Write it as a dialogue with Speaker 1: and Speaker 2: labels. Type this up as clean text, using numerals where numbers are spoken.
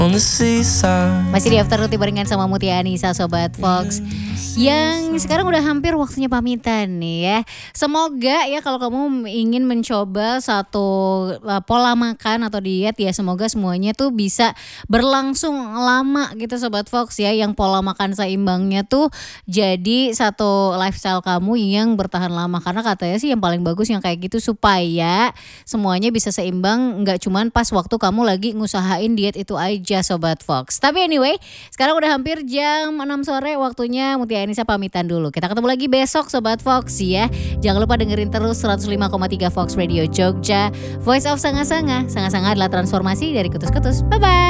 Speaker 1: on the seaside.
Speaker 2: Masih di Afternoon barengan sama Mutia Anissa Sobat Fox, yang sekarang udah hampir waktunya pamitan nih ya. Semoga ya kalau kamu ingin mencoba satu pola makan atau diet ya, semoga semuanya tuh bisa berlangsung lama gitu Sobat Fox ya. Yang pola makan seimbangnya tuh jadi satu lifestyle kamu yang bertahan lama. Karena katanya sih yang paling bagus yang kayak gitu supaya semuanya bisa seimbang, nggak cuman pas waktu kamu lagi ngusahain diet itu aja Sobat Fox. Tapi anyway, sekarang udah hampir jam 6 sore, waktunya Mutia Anissa pamitan dulu. Kita ketemu lagi besok Sobat Fox ya. Jangan lupa dengerin terus 105,3 Fox Radio Jogja. Voice of Sanga-Sanga. Sanga-Sanga adalah transformasi dari kutus-kutus. Bye-bye.